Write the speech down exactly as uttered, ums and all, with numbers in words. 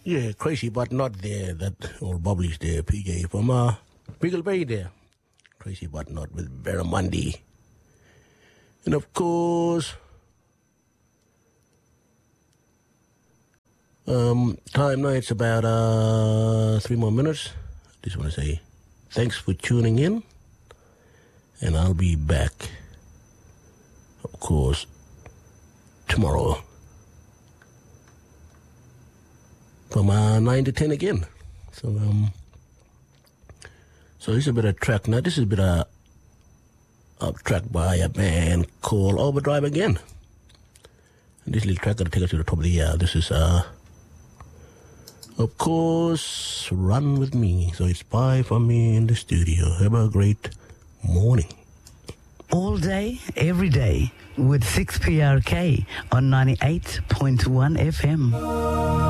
Yeah, Crazy But Not there. That old bubbly's there, P J from uh, Beagle Bay there. Crazy But Not with Barramundi. And of course, um, time now it's about uh, three more minutes. I just want to say thanks for tuning in. And I'll be back, of course, tomorrow from uh, nine to ten again. So, um, so this is a bit of track. Now, this is a bit of a track by a band called Overdrive again. And this little track going to take us to the top of the year. This is, uh, of course, Run With Me. So it's bye from me in the studio. Have a great morning. All day, every day, with six P R K on ninety-eight point one F M.